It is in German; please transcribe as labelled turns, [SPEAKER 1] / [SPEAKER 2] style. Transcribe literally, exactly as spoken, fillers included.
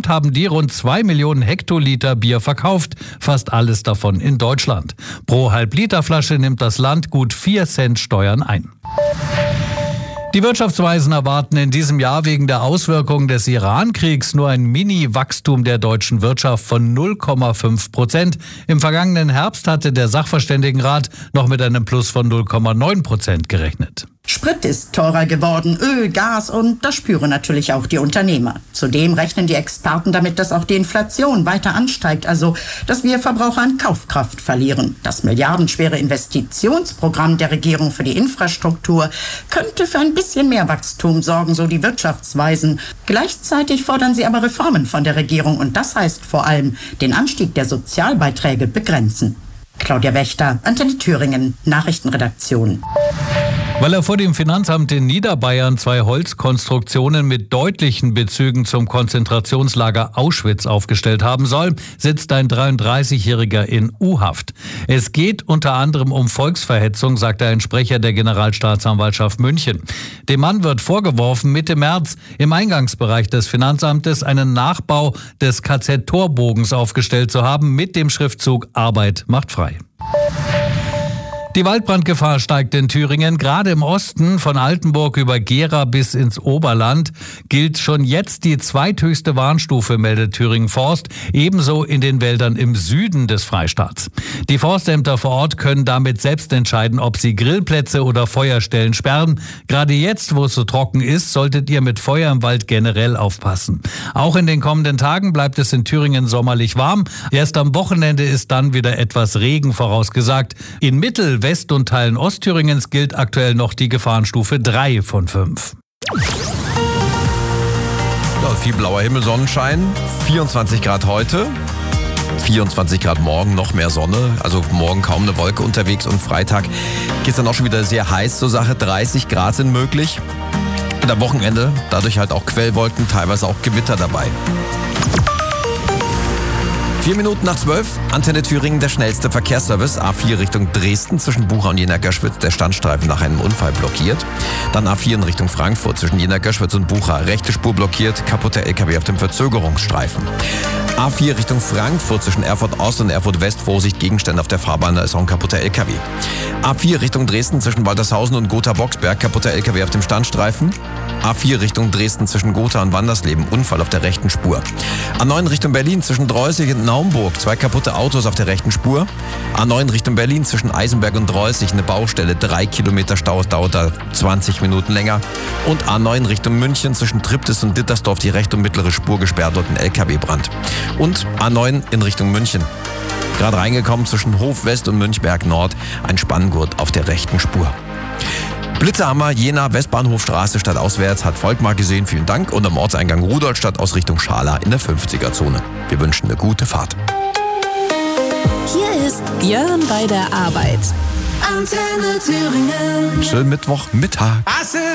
[SPEAKER 1] Insgesamt haben die rund zwei Millionen Hektoliter Bier verkauft, fast alles davon in Deutschland. Pro Halbliterflasche nimmt das Land gut vier Cent Steuern ein. Die Wirtschaftsweisen erwarten in diesem Jahr wegen der Auswirkungen des Iran-Kriegs nur ein Mini-Wachstum der deutschen Wirtschaft von null Komma fünf Prozent. Im vergangenen Herbst hatte der Sachverständigenrat noch mit einem Plus von null Komma neun Prozent gerechnet.
[SPEAKER 2] Sprit ist teurer geworden, Öl, Gas und das spüren natürlich auch die Unternehmer. Zudem rechnen die Experten damit, dass auch die Inflation weiter ansteigt, also dass wir Verbraucher an Kaufkraft verlieren. Das milliardenschwere Investitionsprogramm der Regierung für die Infrastruktur könnte für ein bisschen mehr Wachstum sorgen, so die Wirtschaftsweisen. Gleichzeitig fordern sie aber Reformen von der Regierung und das heißt vor allem den Anstieg der Sozialbeiträge begrenzen. Claudia Wächter, Antenne Thüringen, Nachrichtenredaktion.
[SPEAKER 1] Weil er vor dem Finanzamt in Niederbayern zwei Holzkonstruktionen mit deutlichen Bezügen zum Konzentrationslager Auschwitz aufgestellt haben soll, sitzt ein dreiunddreißigjähriger in U-Haft. Es geht unter anderem um Volksverhetzung, sagte ein Sprecher der Generalstaatsanwaltschaft München. Dem Mann wird vorgeworfen, Mitte März im Eingangsbereich des Finanzamtes einen Nachbau des K Z-Torbogens aufgestellt zu haben mit dem Schriftzug Arbeit macht frei. Die Waldbrandgefahr steigt in Thüringen. Gerade im Osten von Altenburg über Gera bis ins Oberland gilt schon jetzt die zweithöchste Warnstufe, meldet Thüringen Forst, ebenso in den Wäldern im Süden des Freistaats. Die Forstämter vor Ort können damit selbst entscheiden, ob sie Grillplätze oder Feuerstellen sperren. Gerade jetzt, wo es so trocken ist, solltet ihr mit Feuer im Wald generell aufpassen. Auch in den kommenden Tagen bleibt es in Thüringen sommerlich warm. Erst am Wochenende ist dann wieder etwas Regen vorausgesagt. In Mittel-, West- und Teilen Ostthüringens gilt aktuell noch die Gefahrenstufe drei von fünf.
[SPEAKER 3] Ja, viel blauer Himmel, Sonnenschein, vierundzwanzig Grad heute, vierundzwanzig Grad morgen, noch mehr Sonne, also morgen kaum eine Wolke unterwegs und Freitag geht es dann auch schon wieder sehr heiß zur Sache, dreißig Grad sind möglich. Und am Wochenende dadurch halt auch Quellwolken, teilweise auch Gewitter dabei. Vier Minuten nach zwölf, Antenne Thüringen, der schnellste Verkehrsservice. A vier Richtung Dresden, zwischen Bucha und Jena-Göschwitz, der Standstreifen nach einem Unfall blockiert. Dann A vier in Richtung Frankfurt, zwischen Jena-Göschwitz und Bucha, rechte Spur blockiert, kaputter L K W auf dem Verzögerungsstreifen. A vier Richtung Frankfurt, zwischen Erfurt Ost und Erfurt West, Vorsicht, Gegenstände auf der Fahrbahn, da ist auch ein kaputter L K W. A vier Richtung Dresden, zwischen Waltershausen und Gotha-Boxberg, kaputter L K W auf dem Standstreifen. A vier Richtung Dresden, zwischen Gotha und Wandersleben, Unfall auf der rechten Spur. A neun Richtung Berlin, zwischen Dreußig und Naumburg, zwei kaputte Autos auf der rechten Spur. A neun Richtung Berlin, zwischen Eisenberg und Dreußig, eine Baustelle, drei Kilometer Stau, dauert da zwanzig Minuten länger. Und A neun Richtung München, zwischen Triptis und Dittersdorf, die rechte und mittlere Spur gesperrt, dort ein L K W-Brand. Und A neun in Richtung München. Gerade reingekommen zwischen Hof West und Münchberg Nord, ein Spanngurt auf der rechten Spur. Blitzerhammer, Jena, Westbahnhofstraße stadtauswärts, hat Volkmar gesehen, vielen Dank. Und am Ortseingang Rudolstadt aus Richtung Schala in der fünfziger-Zone. Wir wünschen eine gute Fahrt.
[SPEAKER 4] Hier ist Björn bei der Arbeit. Antenne Thüringen.
[SPEAKER 3] Schönen Mittwochmittag.